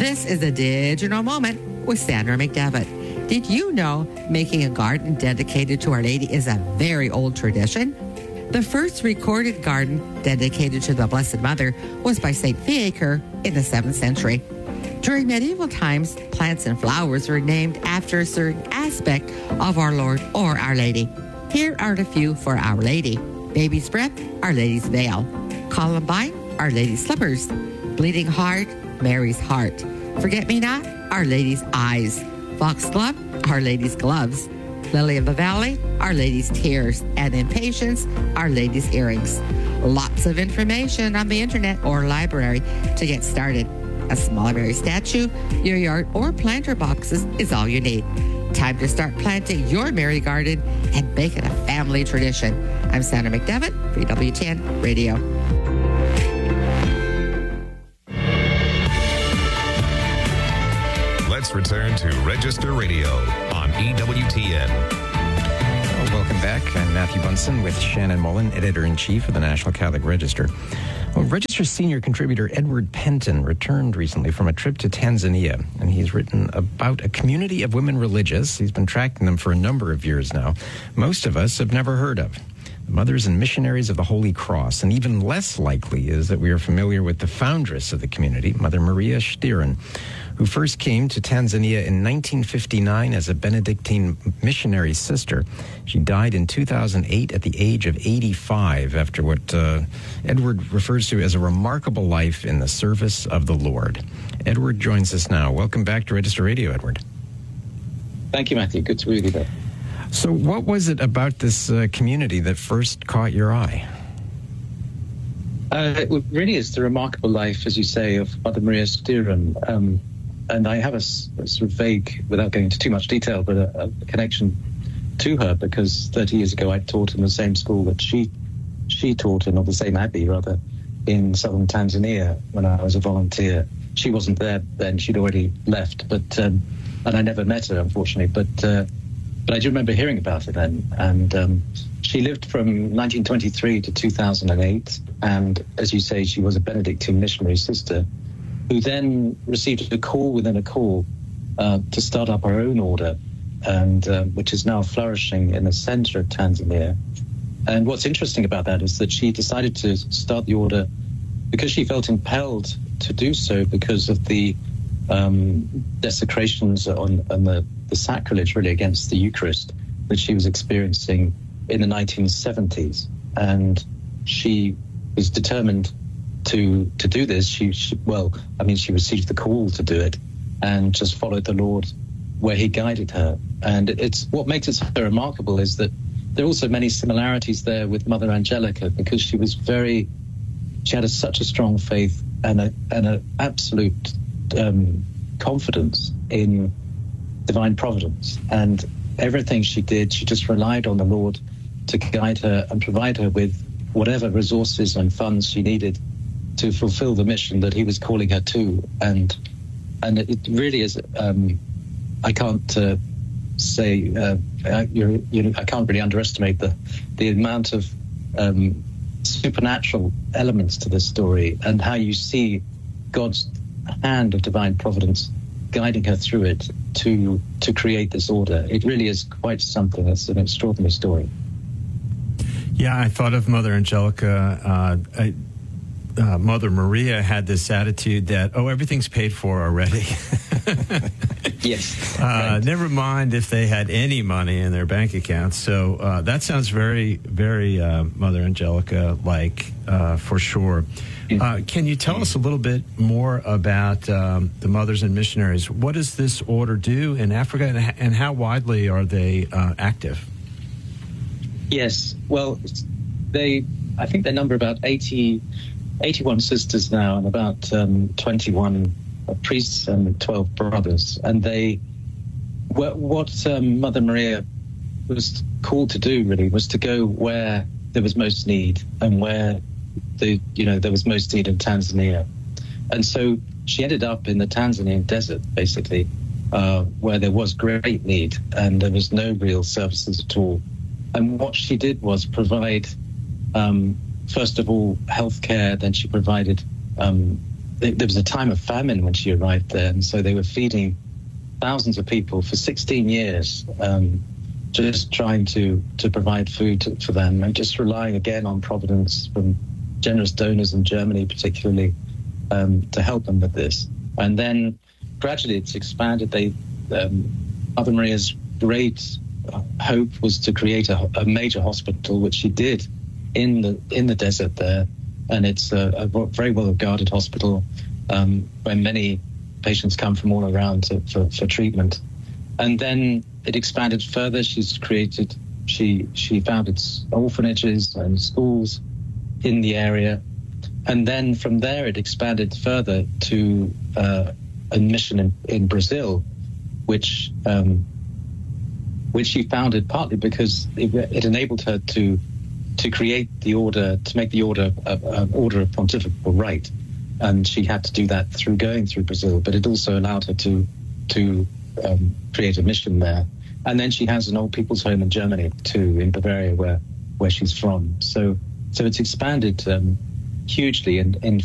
This is the Digital Moment with Sandra McDevitt. Did you know making a garden dedicated to Our Lady is a very old tradition? The first recorded garden dedicated to the Blessed Mother was by St. Fiacre in the 7th century. During medieval times, plants and flowers were named after a certain aspect of our Lord or Our Lady. Here are a few for Our Lady. Baby's breath, Our Lady's veil. Columbine, Our Lady's slippers. Bleeding heart, Mary's heart. Forget-me-not, Our Lady's eyes. Foxglove, Our Lady's gloves. Lily of the Valley, Our Lady's tears. And Impatience, Our Lady's earrings. Lots of information on the internet or library to get started. A small Mary statue, your yard, or planter boxes is all you need. Time to start planting your Mary garden and make it a family tradition. I'm Sandra McDevitt for EWTN Radio. Let's return to Register Radio on EWTN. Welcome back. I'm Matthew Bunson with Shannon Mullen, Editor-in-Chief of the National Catholic Register. Well, Register senior contributor Edward Penton returned recently from a trip to Tanzania, and he's written about a community of women religious. He's been tracking them for a number of years now. Most of us have never heard of. The Mothers and Missionaries of the Holy Cross, and even less likely is that we are familiar with the foundress of the community, Mother Maria Stieren, who first came to Tanzania in 1959 as a Benedictine missionary sister. She died in 2008 at the age of 85 after what Edward refers to as a remarkable life in the service of the Lord. Edward joins us now. Welcome back to Register Radio, Edward. Thank you, Matthew. Good to be there. So what was it about this community that first caught your eye? It really is the remarkable life, as you say, of Mother Maria Stieren. And I have a sort of vague, without going into too much detail, but a connection to her because 30 years ago I taught in the same school that she taught in, or the same abbey rather, in southern Tanzania when I was a volunteer. She wasn't there then; she'd already left, but and I never met her, unfortunately. But I do remember hearing about her then, and she lived from 1923 to 2008, and as you say, she was a Benedictine missionary sister who then received a call within a call to start up her own order, and which is now flourishing in the center of Tanzania. And what's interesting about that is that she decided to start the order because she felt impelled to do so because of the desecrations on the sacrilege, really, against the Eucharist that she was experiencing in the 1970s. And she was determined to do this. She received the call to do it and just followed the Lord where he guided her. And it's what makes it so remarkable is that there are also many similarities there with Mother Angelica, because she had such a strong faith and an absolute confidence in divine providence. And everything she did, she just relied on the Lord to guide her and provide her with whatever resources and funds she needed to fulfill the mission that he was calling her to. And it really is, I can't I can't really underestimate the amount of supernatural elements to this story and how you see God's hand of divine providence guiding her through it to create this order. It really is quite something. It's an extraordinary story. Yeah, I thought of Mother Angelica. Mother Maria had this attitude that, everything's paid for already. Yes. Right. Never mind if they had any money in their bank accounts. So that sounds very, very Mother Angelica-like, for sure. Can you tell us a little bit more about the Mothers and Missionaries? What does this order do in Africa, and how widely are they active? Yes. Well, I think they number about 81 sisters now, and about 21 priests and 12 brothers. And what Mother Maria was called to do really was to go where there was most need and where there was most need in Tanzania. And so she ended up in the Tanzanian desert, basically, where there was great need and there was no real services at all. And what she did was provide, first of all, healthcare. Then she provided there was a time of famine when she arrived there, and so they were feeding thousands of people for 16 years, just trying to provide food for them, and just relying again on providence from generous donors in Germany particularly, to help them with this. And then gradually it's expanded. Mother Maria's great hope was to create a major hospital, which she did in the desert there, and it's a very well guarded hospital where many patients come from all around for treatment. And then it expanded further. She founded orphanages and schools in the area, and then from there it expanded further to a mission in Brazil, which she founded partly because it enabled her to create the order, to make the order an order of pontifical right, and she had to do that through going through Brazil. But it also allowed her to create a mission there. And then she has an old people's home in Germany too, in Bavaria, where she's from. So it's expanded hugely, and in